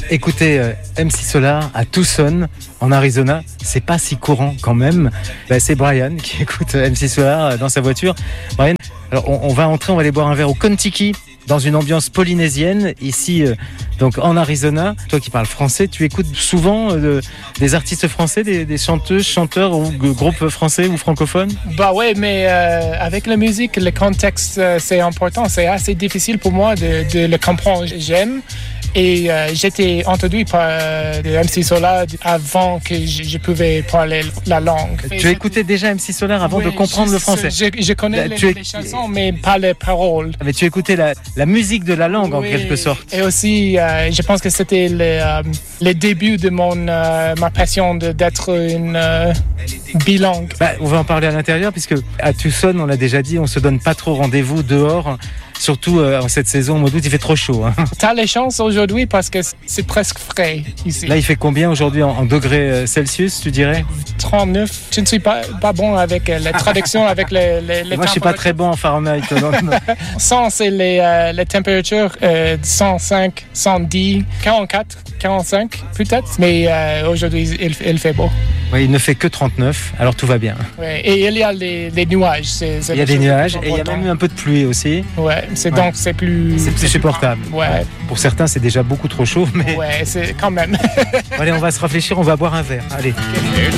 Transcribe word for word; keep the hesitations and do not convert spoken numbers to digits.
Écoutez, euh, M C Solar à Tucson, en Arizona, c'est pas si courant quand même. Bah, c'est Brian qui écoute euh, M C Solar dans sa voiture. Brian, alors on, on va entrer, on va aller boire un verre au Kon-Tiki, dans une ambiance polynésienne, ici euh, donc en Arizona. Toi qui parles français, tu écoutes souvent euh, des artistes français, des, des chanteuses, chanteurs ou g- groupes français ou francophones? Bah ouais, mais euh, avec la musique, le contexte, euh, c'est important. C'est assez difficile pour moi de, de le comprendre. J'aime. Et euh, j'étais entendu par euh, le M C Solar avant que je, je pouvais parler la langue. Tu as écouté déjà M C Solar avant Oui, de comprendre je, le français? Je, je connais Là, les, tu es- les chansons, mais pas les paroles. Mais tu écoutais la, la musique de la langue en Oui. quelque sorte. Et aussi, euh, je pense que c'était le, euh, le début de mon, euh, ma passion de, d'être une euh, bilingue. Bah, on va en parler à l'intérieur puisque à Tucson, on l'a déjà dit, on se donne pas trop rendez-vous dehors. Surtout euh, en cette saison, au mois d'août, il fait trop chaud. Hein. T'as les chances aujourd'hui parce que c'est presque frais ici. Là, il fait combien aujourd'hui en, en degrés euh, Celsius, tu dirais? trente-neuf. Je ne suis pas, pas bon avec euh, la traduction, avec les, les, les Moi, je suis pas très bon en Fahrenheit. Non, non. cent, c'est les, euh, les températures euh, cent cinq, cent dix, quarante-quatre, quarante-cinq peut-être. Mais euh, aujourd'hui, il, il fait beau. Ouais, il ne fait que trente-neuf, alors tout va bien. Ouais. Et il y a les, les nuages. C'est, c'est Il y a la des chose nuages la plus et il y a même eu importante. un peu de pluie aussi. Ouais, c'est Ouais. donc c'est plus... C'est plus supportable. Ouais, Pour certains, c'est déjà beaucoup trop chaud, mais ouais, c'est quand même. allez, on va se réfléchir, on va boire un verre. Allez.